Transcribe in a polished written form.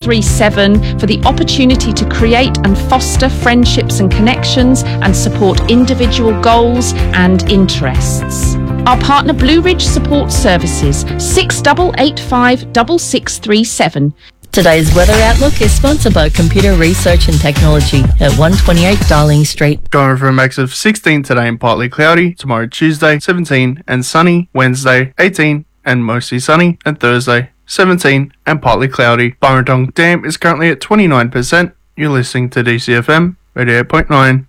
637 for the opportunity to create and foster friendships and connections and support individual goals and interests. Our partner Blue Ridge Support Services, 6885 6637. Today's weather outlook is sponsored by Computer Research and Technology at 128 Darling Street. Going for a max of 16 today and partly cloudy. Tomorrow Tuesday, 17 and sunny. Wednesday, 18 and mostly sunny. And Thursday, 17 and partly cloudy. Burrendong Dam is currently at 29%. You're listening to DCFM, 88.9.